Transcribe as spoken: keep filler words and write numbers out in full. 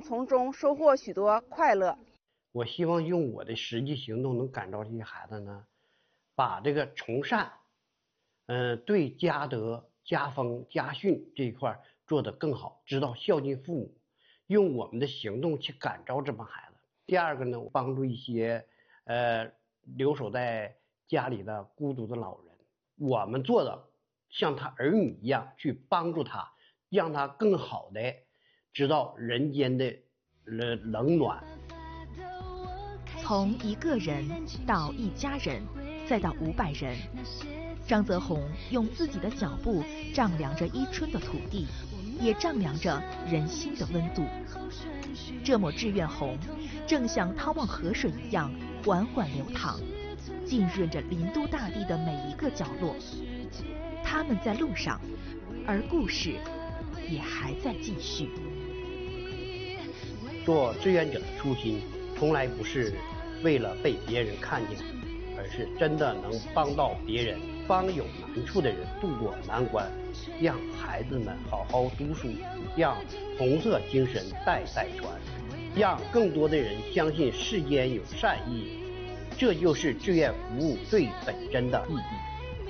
从中收获许多快乐。 我希望用我的实际行动能感召这些孩子呢，把这个从善，嗯、呃，对家德、家风、家训这一块做得更好，知道孝敬父母，用我们的行动去感召这帮孩子。第二个呢，我帮助一些呃留守在家里的孤独的老人，我们做的像他儿女一样去帮助他，让他更好的知道人间的冷冷暖。 从一个人到一家人，再到五百人，张泽宏用自己的脚步丈量着伊春的土地，也丈量着人心的温度。这抹志愿红正像汤旺河水一样缓缓流淌，浸润着林都大地的每一个角落。他们在路上，而故事也还在继续。 做志愿者的初心从来不是为了被别人看见，而是真的能帮到别人，帮有难处的人渡过难关，让孩子们好好读书，让红色精神代代传，让更多的人相信世间有善意，这就是志愿服务最本真的意义。